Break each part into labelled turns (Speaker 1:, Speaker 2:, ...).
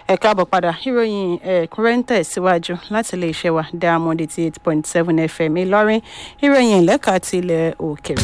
Speaker 1: ẹ káàbọ̀ padà ìròyìn ẹ̀kúnrẹ́ńtẹ̀ síwájú láti ilé iṣẹ́ wa Diamond 88.7 FM Ìlọrin ìròyìn lẹ́ka ti ilẹ̀ òkèèrè.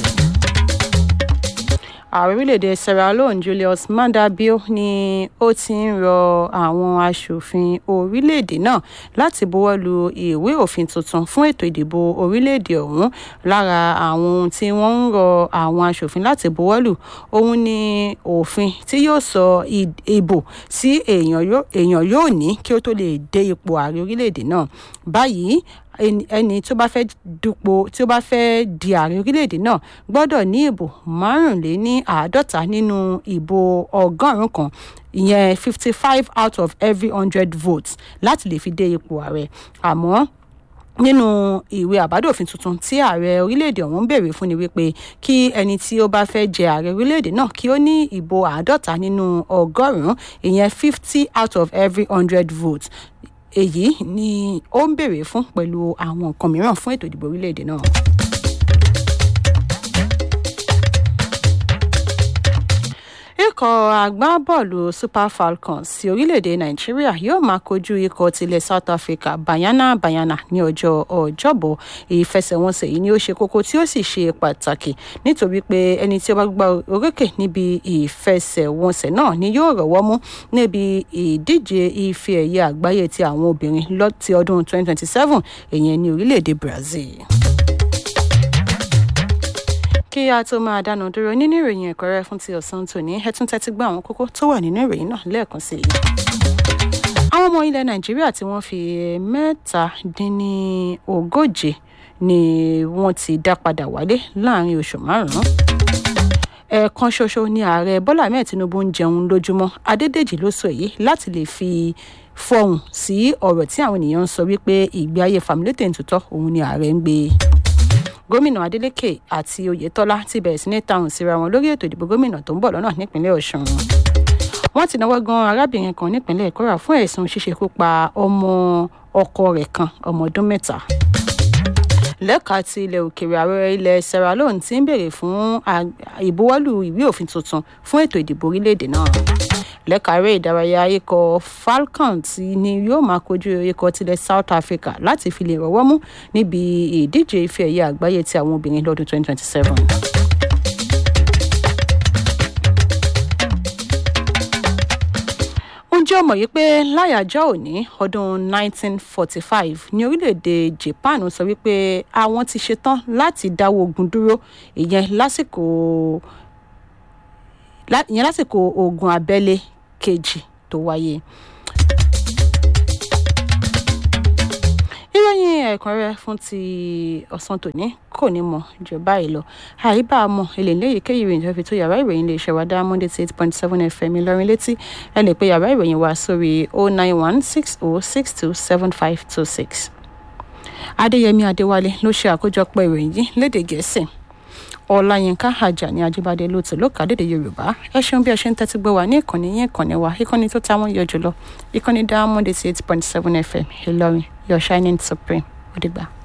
Speaker 1: Ààrẹ orílẹ̀-èdè Sierra Leone Julius Maada Bio ni ó ti ń rọ àwọn aṣòfin orílẹ̀-èdè náà láti buwọ́ lu ìwé òfin tuntun fún ètò ìdìbò orílẹ̀-èdè ọ̀hún. Lára àwọn ohun tí wọ́n ń rọ àwọn aṣòfin láti buwọ́ lù òun ni òfin tí yóò sọ ìbò tí èèyàn yóò ní kí ó tó lè dé ipò ààrẹ orílẹ̀-èdè náà. Báyìí ẹni tó bá fẹ́ dupò tí ó bá fẹ́ di ààrẹ orílẹ̀-èdè náà gbọ́dọ̀ ní ìbò 45 nínú ìbò 100 kan, ìyẹn 55 out of every 100 votes láti lè fi dé ipò ààrẹ. Àmọ́ nínú ìwé àbádòfin tuntun tí ààrẹ orílẹ̀-èdè ọ̀hún ń béèrè fún ni wípé kí ẹni tí ó bá fẹ́ jẹ ààrẹ orílẹ̀-èdè náà kí ó ní ìbò 50 nínú 100, ìyẹn 50 out of every 100 votes. Èyí ni ó ń béèrè fún pẹ̀lú àwọn nǹkan mìíràn fún ètò ìdìbò orílẹ̀-èdè náà. Ikọ̀ agbábọ́ọ̀lù Super Falcons ti orílẹ̀-èdè Nàìjíríà yóò máa kojú ikọ̀ tilẹ̀ South Africa Banyana ní ọjọ́ Ọjọ́bọ̀. Ìfẹsẹ̀wọnsẹ̀ yìí ni ó ṣe kókó tí ó sì ṣe pàtàkì nítorí pé ẹni tí ó bá gbá orókè níbi ìfẹsẹ̀wọnsẹ̀ náà ni yóò rọ́wọ́ mú níbi ìdíje ife ẹ̀yẹ àgbáyé ti àwọn obìnrin ti ọdún 2027 èyàn ní orílẹ̀-èdè Brazil. Kí a tó máa dánu dúró nínú ìròyìn ẹ̀kọ́rẹ́ fún ti ọ̀sán tòní, ẹ tún tẹ́tí gbọ́ àwọn kókó tó wà nínú ìròyìn náà lẹ́ẹ̀kan sí i. Àwọn ọmọ ilẹ̀ Nàìjíríà tí wọ́n fi 137 ni wọ́n ti dá padà wálé láàrin oṣù 5. Ẹ̀ẹ̀kan ṣoṣo ni ààrẹ Bọ́lá Ahmed Tinubu ń jẹun lójúmọ́. Adédèjì ló sọ èyí láti lè fi fọhùn sí ọ̀rọ̀ tí àwọn ènìyàn ń sọ wípé ìgbé ayé fàmílétè ń tutọ́ òun ni ààrẹ ń gbé. Gómìnà Adeleke àti Oyetola ti bẹ̀rẹ̀ sí ní tahùn síra wọn lórí ètò ìdìbò gómìnà tó ń bọ̀ lọ́nà nípínlẹ̀ Ọ̀ṣun. Wọ́n ti náwó gan arábìnrin kan nípínlẹ̀ Kwara fún ẹ̀sùn ṣíṣekú pa ọmọ ọkọ rẹ̀ kan ọmọ ọdún 3. Lẹ́ka ti ilẹ̀ òkèèrè, ààrẹ ilẹ̀ Sierra Leone ti ń béèrè fún ìbuwọ́lù ìwé òfin tuntun fún ètò ìdìbò orílẹ̀-èdè náà. Lẹ́ka eré ìdárayá, ikọ̀ Falcons ni yóò máa kojú ikọ̀ tilẹ̀ South Africa láti fi lè rọ́wọ́ mú níbi ìdíje ife ẹ̀yẹ àgbáyé ti àwọn obìnrin lọ́dún 2027. Ǹjẹ́ o mọ̀ yìí pé láyàjọ́ òní ọdún 1945 ní orílẹ̀-èdè Japan sọ wípé àwọn ti ṣetán láti dáwọ́ ogun dúró ìyẹn lásìkò ogun abẹ́lé kejì tó wáyé. Ìròyìn ẹ̀kúnrẹ́rẹ́ fún ti ọ̀sán tòní kò ní mọ̀ jù báyìí lọ. Àìbá mọ̀ eléyìí èyíkéyìí ìròyìn tó fi tó yàrá ìròyìn lè ṣe wá Diamond 88.7 FM Ìlọrin létí. Ẹ lè pe yàrá ìròyìn wa sórí 09160627526. Adéyẹmí Adéwálé ló ṣe àkójọpọ̀ ìròyìn yìí lédè Gẹ̀ẹ́sì. Ọláyínká Àjàní Ajíbádé ló ti lókà lédè Yorùbá. Ẹ ṣeun bí ẹ ṣe ń tẹ́tí gbọ́ wa ní ìkànnì yín ìkànnì wa ìkànnì tó táwọn yọ jùlọ ìkànnì Diamond 88.7 FM Ìlọrin, your shining supreme. Ó dìgbà.